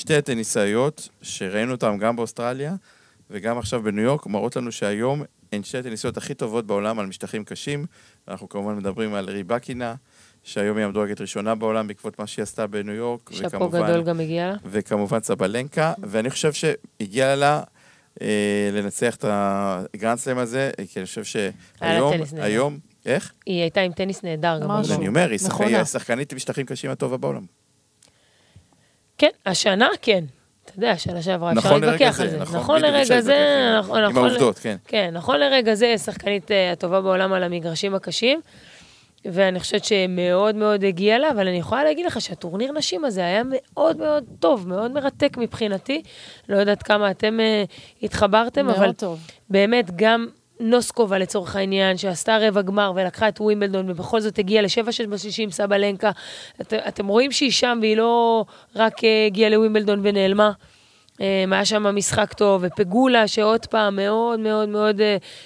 שתי הטניסאיות שראינו אותן גם באוסטרליה וגם עכשיו בניו יורק, מראות לנו שהיום הן שתי הטניסאיות הכי טובות בעולם על משטחים קשים. אנחנו כמובן מדברים על ריבקינה, שהיום היא המדורגת ראשונה בעולם בעקבות מה שהיא עשתה בניו יורק. שפו גדול גם הגיע לה. וכמובן סבלנקה, ואני חושב שהגיע לה לנצח את הגרנדסלאם הזה, כי אני חושב שהיום, איך? היא הייתה עם טניס נהדר גם. אני אומר, היא שחקנית עם משטחים קשים הטובה בעולם. כן, השנה כן. אתה יודע, שנה שעברה, אפשר להתווכח על זה. נכון לרגע זה, עם העובדות, כן. כן, נכון לרגע זה, שחקנית הטובה בעולם על המגרשים הקשים, ואני חושבת שמאוד מאוד הגיע לה, אבל אני יכולה להגיד לך שהטורניר נשים הזה היה מאוד מאוד טוב, מאוד מרתק מבחינתי. לא יודעת כמה אתם התחברתם, אבל באמת גם נוסקובה לצורך העניין, שעשתה רבע גמר ולקחה את ווימבלדון, ובכל זאת הגיעה ל7-6 ב-60 סבלנקה. אתם רואים שהיא שם, והיא לא רק הגיעה לווימבלדון ונעלמה. היה שם משחק טוב, ופגולה שעוד פעם מאוד מאוד מאוד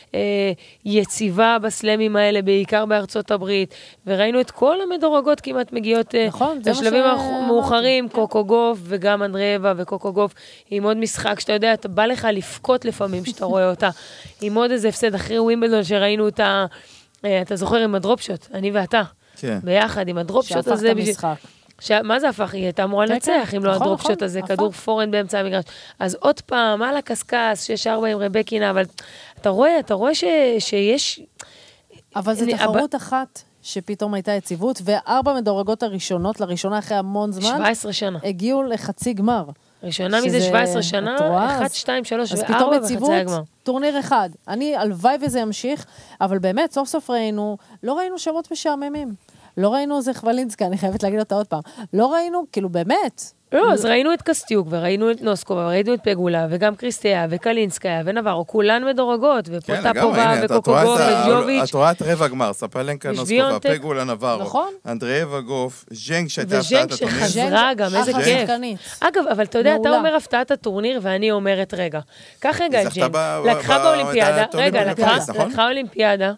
יציבה בסלמים האלה, בעיקר בארצות הברית, וראינו את כל המדורגות כמעט מגיעות לשלבים המאוחרים, קוקו גוף וגם אנדרייבה וקוקו גוף, עם עוד משחק שאתה יודע, אתה בא לך לפקוט לפעמים שאתה רואה אותה, עם עוד איזה הפסד אחרי ווימבלדון שראינו אותה, אתה זוכר עם הדרופשוט, אני ואתה, ביחד עם הדרופשוט הזה. שהפך את המשחק. מה זה הפך? היא הייתה אמורה לנצח, אם לא הדרופשוט הזה, כדור פורן באמצע המגרש. אז עוד פעם, על הקסקס, 6-4 עם רבקינה, אבל אתה רואה שיש... אבל זו תחרות אחת שפתאום הייתה יציבות, וארבע מדורגות הראשונות, לראשונה אחרי המון זמן, 17 שנה. הגיעו לחצי גמר. ראשונה מזה 17 שנה, 1, 2, 3 ו-4 בחצי הגמר. טורניר אחד. אני, הלוואי וזה ימשיך, אבל באמת, סוף סוף לא ראינו שמות משעממים. לא ראינו זה חבלינסקה, אני חייבת להגיד אותה עוד פעם. לא ראינו, כאילו באמת. לא, אז ראינו את קסטיוק, וראינו את נוסקובה, וראינו את פגולה, וגם קריסטיה, וקלינסקיה, ונברו, כולן מדורגות, ופוטפובה, וקוקוגו, וג'וביץ'. את רואה את רבע גמר, ספלנקה, נוסקובה, פגולה, נברו, אנדרייבה גוף, ז'נג שהייתה הפתעת הטורניר. וז'נג שחזרה גם, איזה כיף. אגב, אבל אתה יודע, אתה אומר הפתעת הטורניר, ואני אומרת, רגע, קח רגע את ז'נג, לקחה באולימפיאדה, לקחה אולימפיאדה,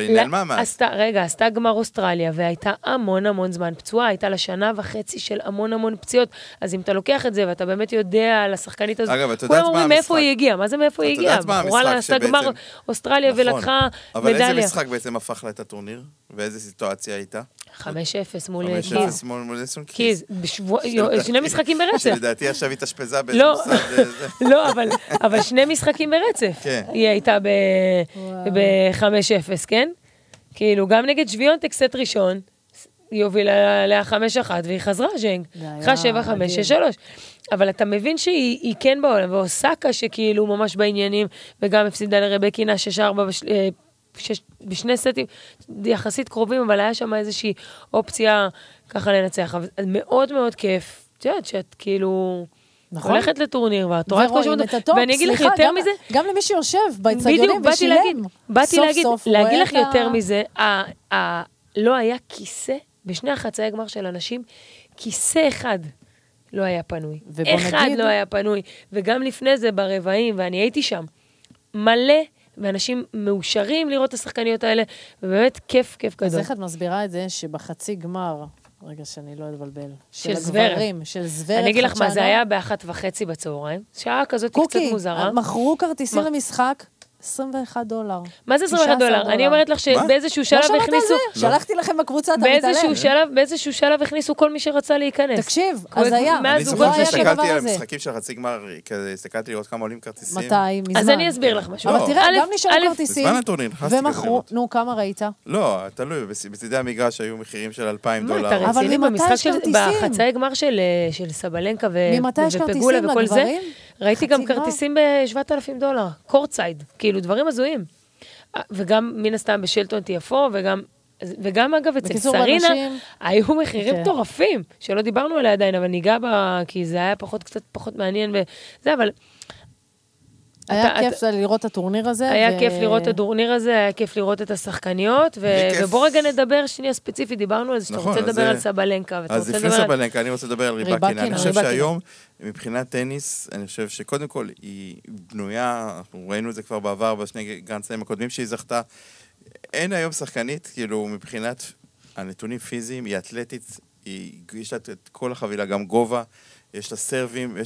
רגע, עשתה גמר אוסטרליה, והייתה המון זמן פצועה, הייתה לה שנה וחצי של המון פציעות. אז אם אתה לוקח את זה, ואתה באמת יודע על השחקנית הזאת, כולם אומרים מאיפה היא הגיעה, מה זה מאיפה היא הגיעה? בחורה לה עשתה גמר אוסטרליה ולקחה מדליה. אבל איזה משחק בעצם הפך לה את הטורניר? ואיזה סיטואציה הייתה? 5-0 מול קיז. 5-0 מול קיז, שני משחקים ברצף. שלדעתי עכשיו היא תשפזה לא, אבל שני משחקים ברצף. היא הייתה ב-5-0, כן? כאילו, גם נגד שוויונטק סט ראשון, היא הובילה לה 5-1, והיא חזרה ז'נג. אחרי 7-5, 6-3. אבל אתה מבין שהיא כן בעולם, ואוסקה שכאילו ממש בעניינים, וגם הפסידה לרבקינה 6-4 בשני סטים, יחסית קרובים, אבל היה שם איזושהי אופציה ככה לנצח. אבל מאוד מאוד כיף. את יודעת שאת כאילו... הולכת לטורניר, ואת רואה את כל שמות, ואני אגיד לך יותר מזה... גם למי שיושב באצטדיונים ושילם. באתי להגיד לך יותר מזה, לא היה כיסא, בשני החצאי הגמר של אנשים, כיסא אחד לא היה פנוי. אחד לא היה פנוי. וגם לפני זה ברבעים, ואני הייתי שם, מלא, ואנשים מאושרים לראות את השחקניות האלה, ובאמת כיף גדול. אז איך את מסבירה את זה שבחצי גמר, רגע שאני לא אתבלבל, של זוורב. של זוורב. אני אגיד לך מה, זה היה ב1:30 בצהריים, שעה כזאת קצת מוזרה. קוקי, מכרו כרטיסים למשחק, $21. מה זה $21? אני אומרת לך שבאיזשהו שלב הכניסו... שלחתי לכם בקבוצה, אתה מתעלם. באיזשהו שלב הכניסו כל מי שרצה להיכנס. תקשיב, אז היה. אני זוכר שהסתכלתי על המשחקים של חצי גמר, הסתכלתי לראות כמה עולים כרטיסים. מתי? מזמן. אז אני אסביר לך משהו. אבל תראה, גם נשארו כרטיסים, ומכרו, נו, כמה ראית? לא, תלוי, בצדי המגרש היו מחירים של $2,000. אבל ממתי יש כרטיסים? בחצאי גמר של סבלנקה ופגולה וכל זה, ראיתי גם כרטיסים ב$7,000, קורטסייד, כאילו דברים הזויים. וגם מן הסתם בשלטון תיפו, וגם אגב אצל סרינה, היו מחירים טורפים, שלא דיברנו עליה עדיין, אבל ניגע בה, כי זה היה קצת פחות מעניין וזה, אבל... היה כיף לראות את הטורניר הזה. היה כיף לראות את הטורניר הזה, היה כיף לראות את השחקניות, ובוא רגע נדבר שנייה ספציפית, דיברנו על זה, שאתה רוצה לדבר על סבלנקה, אז לפני סבלנקה, אני רוצה לדבר על ריבקינה. אני חושב שהיום, מבחינת טניס, אני חושב שקודם כל היא בנויה, אנחנו ראינו את זה כבר בעבר, בשני גרנדסלאמים הקודמים שהיא זכתה, אין היום שחקנית, כאילו מבחינת הנתונים פיזיים, היא אתלטית, יש לה את כל החבילה, גם גובה, יש לה סרבים,